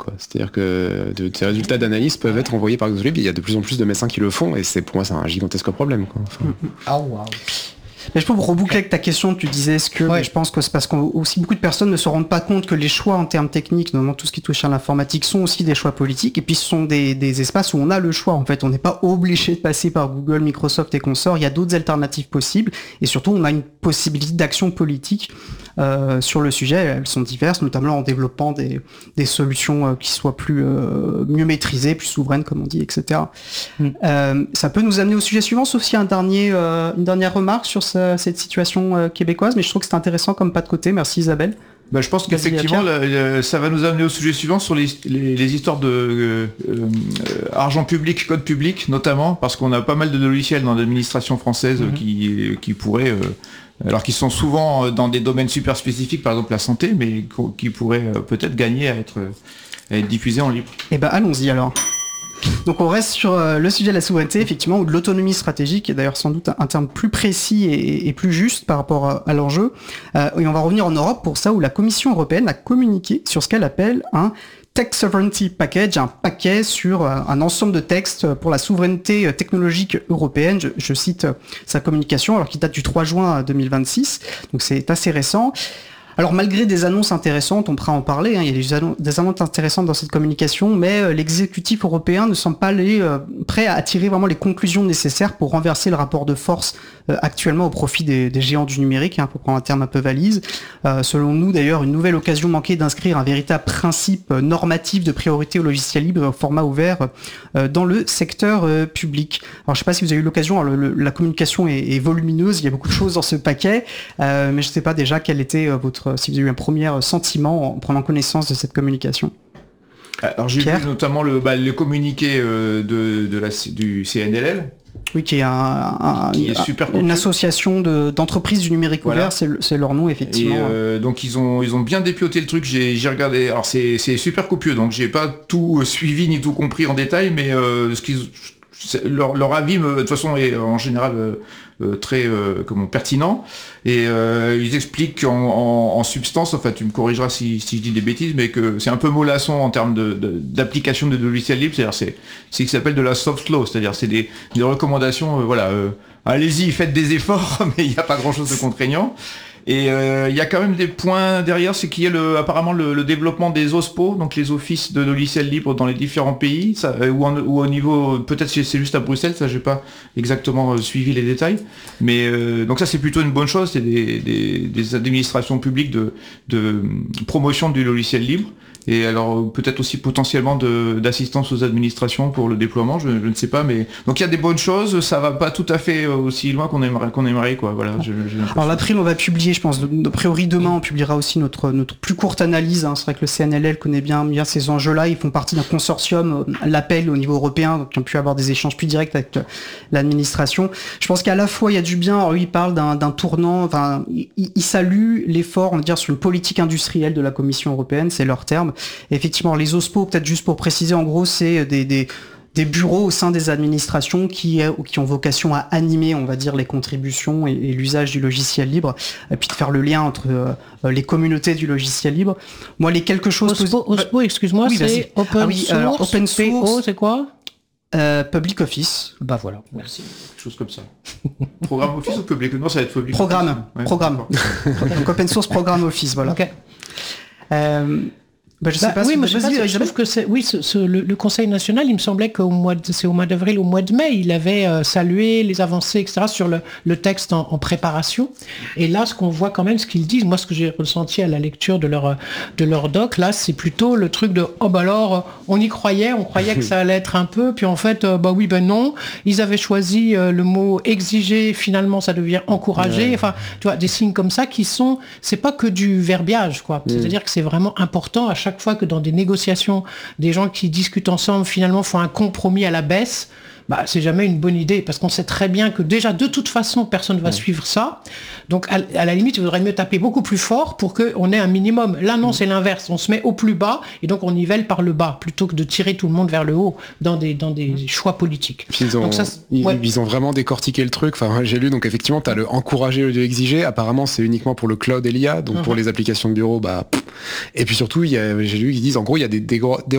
quoi. C'est-à-dire que ces résultats d'analyse peuvent être envoyés par Doctolib. Il y a de plus en plus de médecins qui le font, et pour moi c'est un gigantesque problème, quoi. Wow. Mais je peux reboucler avec ta question, tu disais est-ce que je pense que c'est parce qu'aussi beaucoup de personnes ne se rendent pas compte que les choix en termes techniques, notamment tout ce qui touche à l'informatique, sont aussi des choix politiques, et puis ce sont des espaces où on a le choix, en fait. On n'est pas obligé de passer par Google, Microsoft et consorts, il y a d'autres alternatives possibles, et surtout on a une possibilité d'action politique sur le sujet. Elles sont diverses, notamment en développant des solutions qui soient mieux maîtrisées, plus souveraines comme on dit, etc. Ça peut nous amener au sujet suivant, sauf s'il y a une dernière remarque sur cette situation québécoise, mais je trouve que c'est intéressant comme pas de côté. Merci Isabelle. Je pense qu'effectivement ça va nous amener au sujet suivant sur les histoires de argent public, code public notamment, parce qu'on a pas mal de logiciels dans l'administration française qui pourraient alors qu'ils sont souvent dans des domaines super spécifiques, par exemple la santé, mais qui pourraient peut-être gagner à être diffusés en libre. Eh ben allons-y alors. Donc on reste sur le sujet de la souveraineté, effectivement, ou de l'autonomie stratégique, qui est d'ailleurs sans doute un terme plus précis et plus juste par rapport à l'enjeu. Et on va revenir en Europe pour ça, où la Commission européenne a communiqué sur ce qu'elle appelle un Tech Sovereignty Package, un paquet sur un ensemble de textes pour la souveraineté technologique européenne. Je cite sa communication, alors qui date du 3 juin 2026, donc c'est assez récent. Alors malgré des annonces intéressantes, on pourra en parler, il y a des annonces intéressantes dans cette communication, mais l'exécutif européen ne semble pas prêt à tirer vraiment les conclusions nécessaires pour renverser le rapport de force actuellement au profit des géants du numérique, pour prendre un terme un peu valise. Selon nous d'ailleurs, une nouvelle occasion manquée d'inscrire un véritable principe normatif de priorité au logiciel libre et au format ouvert dans le secteur public. Alors je ne sais pas si vous avez eu l'occasion, la communication est volumineuse, il y a beaucoup de choses dans ce paquet, mais je ne sais pas déjà quel était si vous avez eu un premier sentiment en prenant connaissance de cette communication. Alors j'ai vu notamment le communiqué du CNLL. Oui, qui est super une association d'entreprises du numérique ouvert, c'est leur nom effectivement. Et donc ils ont bien dépioté le truc. J'ai regardé. Alors c'est super copieux, donc j'ai pas tout suivi ni tout compris en détail, mais leur avis de toute façon est en général très pertinent, et ils expliquent en substance, enfin tu me corrigeras si je dis des bêtises, mais que c'est un peu mollasson en termes d'application de logiciels libres, c'est-à-dire c'est ce qui s'appelle de la soft law, c'est-à-dire c'est des recommandations, allez-y, faites des efforts, mais il n'y a pas grand-chose de contraignant. Et il y a quand même des points derrière, c'est qu'il y a apparemment le développement des OSPO, donc les offices de logiciels libres dans les différents pays, ou au niveau, peut-être c'est juste à Bruxelles, ça j'ai pas exactement suivi les détails, mais donc ça c'est plutôt une bonne chose, c'est des administrations publiques de promotion du logiciel libre. Et alors peut-être aussi potentiellement d'assistance aux administrations pour le déploiement, je ne sais pas, mais donc il y a des bonnes choses, ça va pas tout à fait aussi loin qu'on aimerait quoi. Voilà. Alors l'April on va publier, je pense, a priori demain on publiera aussi notre plus courte analyse. C'est vrai que le CNLL connaît bien ces enjeux-là, ils font partie d'un consortium, l'appel au niveau européen, donc ils ont pu avoir des échanges plus directs avec l'administration. Je pense qu'à la fois il y a du bien, alors lui il parle d'un tournant, enfin il salue l'effort, on va dire, sur une politique industrielle de la Commission européenne, c'est leur terme. Effectivement, les OSPO, peut-être juste pour préciser, en gros, c'est des bureaux au sein des administrations qui ont vocation à animer, on va dire, les contributions et l'usage du logiciel libre, et puis de faire le lien entre les communautés du logiciel libre. Moi, les quelque chose... OSPO, excuse-moi, oui, c'est Open Source. Alors, Open Source, PO, c'est quoi Public Office. Bah voilà, merci. Quelque chose comme ça. Programme Office ou Public? Non, ça va être Public Programme. Office. Ouais, programme. Donc Open Source Programme Office, voilà. Ok. Je sais pas. Je trouve que le Conseil national, il me semblait qu'au mois d'avril, au mois de mai, il avait salué les avancées, etc. sur le texte en préparation. Et là, ce qu'on voit quand même, ce qu'ils disent, moi, ce que j'ai ressenti à la lecture de leur doc, là, c'est plutôt le truc de on y croyait, on croyait que ça allait être un peu, puis en fait, non. Ils avaient choisi le mot exiger, finalement, ça devient encourager. Ouais. Enfin, tu vois, des signes comme ça c'est pas que du verbiage, quoi. C'est-à-dire que c'est vraiment important à chaque fois que dans des négociations, des gens qui discutent ensemble finalement font un compromis à la baisse, c'est jamais une bonne idée, parce qu'on sait très bien que déjà de toute façon personne ne va suivre ça, donc à la limite il vaudrait mieux taper beaucoup plus fort pour qu'on ait un minimum. Là non, c'est l'inverse, on se met au plus bas et donc on nivelle par le bas plutôt que de tirer tout le monde vers le haut dans des choix politiques. Ils ont vraiment décortiqué le truc. Enfin, j'ai lu, donc effectivement tu as le encourager au lieu d'exiger, apparemment c'est uniquement pour le cloud et l'IA, donc pour les applications de bureau, et puis surtout j'ai lu qu'ils disent en gros il y a des